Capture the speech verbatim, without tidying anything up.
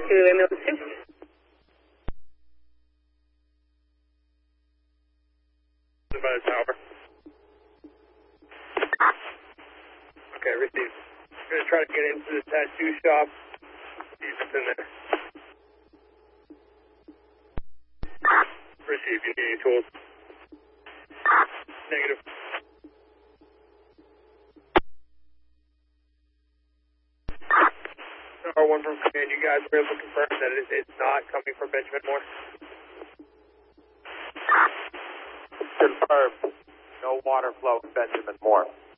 to ambulance two. By the tower. Okay, receive. I'm going to try to get into the tattoo shop. See if it's in there. Receive. You need any tools? Negative. R one from command, you guys were able to confirm that it is, it's not coming from Benjamin Moore? Confirmed. No water flow from Benjamin Moore.